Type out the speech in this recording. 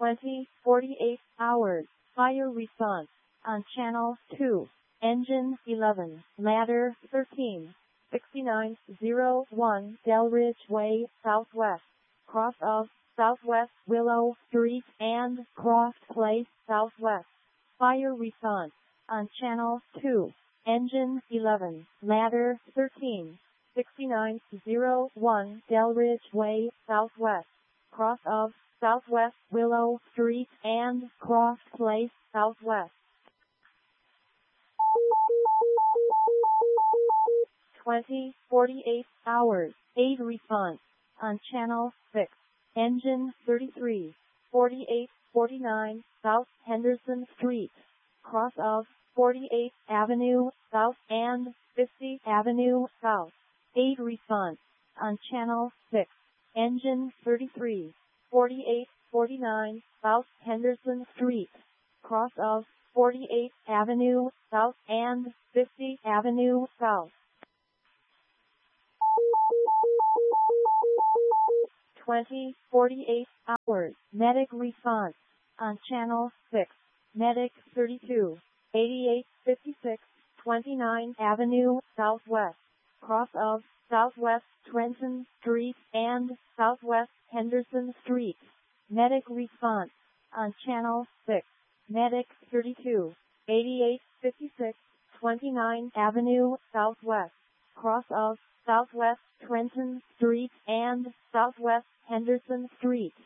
20:48 hours. Fire response on channel 2. Engine 11, ladder 13, 6901 Delridge Way, Southwest. Cross of Southwest Willow Street and Croft Place, Southwest. Fire response on channel 2. Engine 11, ladder 13, 6901 Delridge Way, Southwest. Cross of Southwest Willow Street and Croft Place, Southwest. 20:48 hours. Aid response on channel 6. Engine 33, 4849 South Henderson Street. Cross of 48th Avenue South and 50th Avenue South. Aid response on channel 6. Engine 33, 4849 South Henderson Street. Cross of 48th Avenue South and 50th Avenue South. 20:48 hours. Medic response on channel 6. Medic 32, 8856 29th Avenue Southwest. Cross of Southwest Trenton Street and Southwest Henderson Street. Medic response on channel 6. Medic 32, 8856 29th Avenue Southwest. Cross of Southwest Trenton Street and Southwest Henderson Street.